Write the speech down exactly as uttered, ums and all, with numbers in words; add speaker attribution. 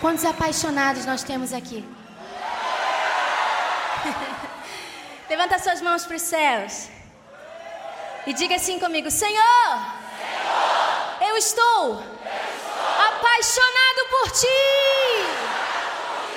Speaker 1: Quantos apaixonados nós temos aqui? Levanta suas mãos para os céus e diga assim comigo: Senhor, Senhor eu, estou eu estou apaixonado por Ti.